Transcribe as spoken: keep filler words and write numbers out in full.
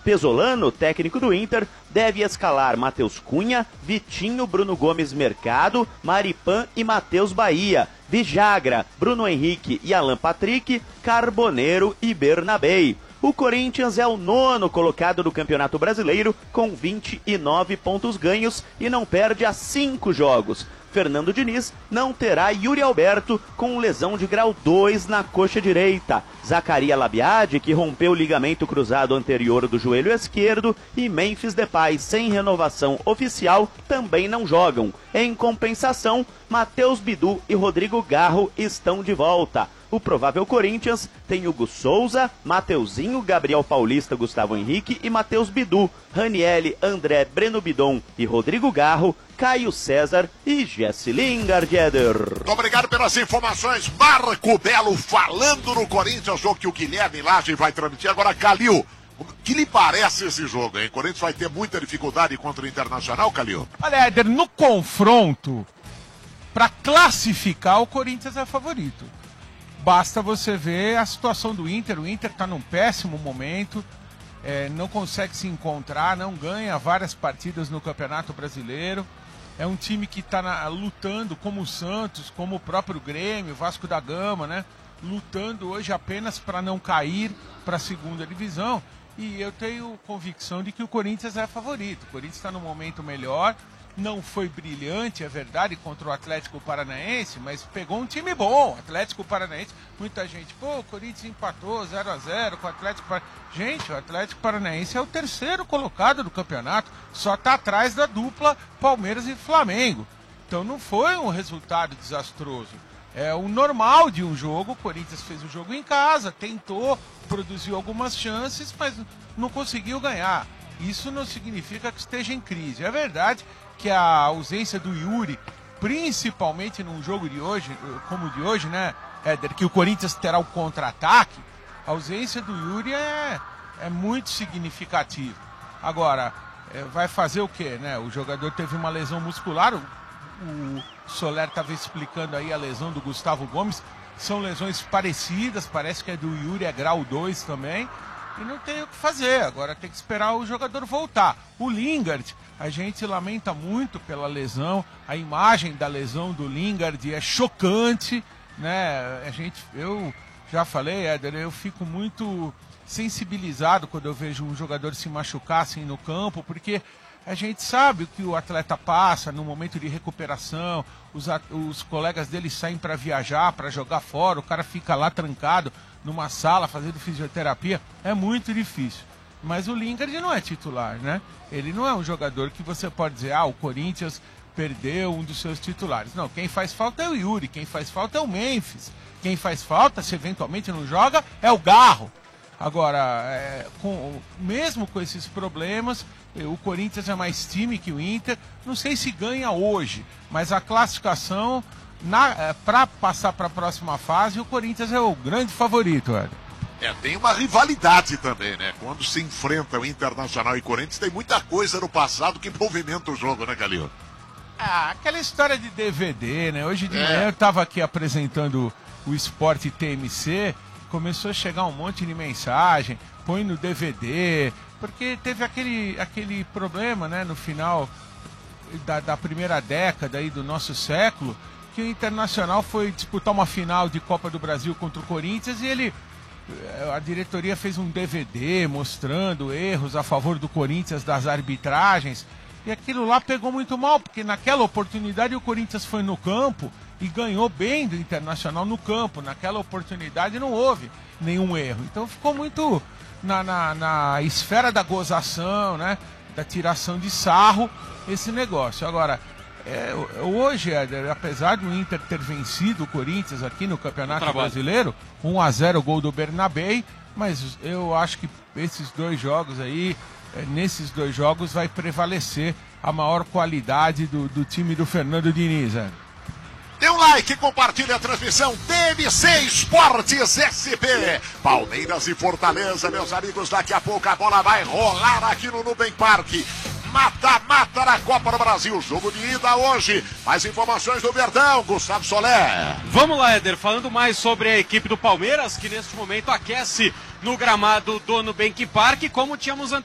Pesolano, técnico do Inter, deve escalar Matheus Cunha, Vitinho, Bruno Gomes Mercado, Maripan e Matheus Bahia, Vijagra, Bruno Henrique e Alan Patrick, Carboneiro e Bernabei. O Corinthians é o nono colocado do Campeonato Brasileiro com vinte e nove pontos ganhos e não perde há cinco jogos. Fernando Diniz não terá Yuri Alberto com lesão de grau dois na coxa direita. Zacaria Labiade, que rompeu o ligamento cruzado anterior do joelho esquerdo, e Memphis Depay, sem renovação oficial, também não jogam. Em compensação, Matheus Bidu e Rodrigo Garro estão de volta. O provável Corinthians tem Hugo Souza, Mateuzinho, Gabriel Paulista, Gustavo Henrique e Matheus Bidu, Ranielli, André, Breno Bidon e Rodrigo Garro, Caio César e Jesse Lingard. Muito obrigado pelas informações. Marco Belo falando no Corinthians, jogo que o Guilherme Laje vai transmitir. Agora, Calil, o que lhe parece esse jogo, hein? O Corinthians vai ter muita dificuldade contra o Internacional, Calil? Olha, Éder, no confronto, para classificar, o Corinthians é favorito. Basta você ver a situação do Inter. O Inter está num péssimo momento, é, não consegue se encontrar, não ganha várias partidas no Campeonato Brasileiro. É um time que está lutando como o Santos, como o próprio Grêmio, Vasco da Gama, né? Lutando hoje apenas para não cair para a segunda divisão. E eu tenho convicção de que o Corinthians é favorito. O Corinthians está num momento melhor. Não foi brilhante, é verdade, contra o Atlético Paranaense, mas pegou um time bom. O Atlético Paranaense, muita gente, pô, o Corinthians empatou zero a zero com o Atlético Paranaense. Gente, o Atlético Paranaense é o terceiro colocado do campeonato, só está atrás da dupla Palmeiras e Flamengo. Então não foi um resultado desastroso. É o normal de um jogo. O Corinthians fez o jogo em casa, tentou, produziu algumas chances, mas não conseguiu ganhar. Isso não significa que esteja em crise. É verdade que a ausência do Yuri, principalmente num jogo de hoje, como o de hoje, né, Éder, que o Corinthians terá o contra-ataque, a ausência do Yuri é, é muito significativa. Agora, é, vai fazer o quê, né? O jogador teve uma lesão muscular, o, o Soler estava explicando aí a lesão do Gustavo Gomes, são lesões parecidas, parece que a do Yuri é grau dois também, e não tem o que fazer, agora tem que esperar o jogador voltar. O Lingard, a gente lamenta muito pela lesão, a imagem da lesão do Lingard é chocante, né? A gente, eu já falei, Éder, eu fico muito sensibilizado quando eu vejo um jogador se machucar assim no campo, porque a gente sabe o que o atleta passa no momento de recuperação, os, os colegas dele saem para viajar, para jogar fora, o cara fica lá trancado numa sala fazendo fisioterapia, é muito difícil. Mas o Lingard não é titular, né? Ele não é um jogador que você pode dizer, ah, o Corinthians perdeu um dos seus titulares. Não, quem faz falta é o Yuri, quem faz falta é o Memphis, quem faz falta, se eventualmente não joga, é o Garro. Agora, é, com, mesmo com esses problemas, o Corinthians é mais time que o Inter. Não sei se ganha hoje, mas a classificação, é, para passar para a próxima fase, o Corinthians é o grande favorito, velho. É, tem uma rivalidade também, né? Quando se enfrenta o Internacional e Corinthians, tem muita coisa no passado que movimenta o jogo, né, Galil? Ah, aquela história de D V D, né? Hoje de é. manhã eu estava aqui apresentando o Esporte T M C, começou a chegar um monte de mensagem, põe no D V D, porque teve aquele, aquele problema, né, no final da, da primeira década aí do nosso século, que o Internacional foi disputar uma final de Copa do Brasil contra o Corinthians e ele, a diretoria fez um D V D mostrando erros a favor do Corinthians das arbitragens, e aquilo lá pegou muito mal, porque naquela oportunidade o Corinthians foi no campo e ganhou bem do Internacional no campo. Naquela oportunidade não houve nenhum erro. Então ficou muito na, na, na esfera da gozação, né? Da tiração de sarro, esse negócio. Agora, é, hoje, apesar do Inter ter vencido o Corinthians aqui no Campeonato Brasileiro, um a zero gol do Bernabei, mas eu acho que esses dois jogos aí, nesses dois jogos vai prevalecer a maior qualidade do, do time do Fernando Diniz. Né? Dê um like, compartilhe a transmissão T M C Esportes S P. Palmeiras e Fortaleza, meus amigos, daqui a pouco a bola vai rolar aqui no Nubank Parque. Mata-mata na Copa do Brasil, jogo de ida hoje. Mais informações do Verdão, Gustavo Soler. Vamos lá, Éder, falando mais sobre a equipe do Palmeiras, que neste momento aquece no gramado do Nubank Parque, como tínhamos antecipado.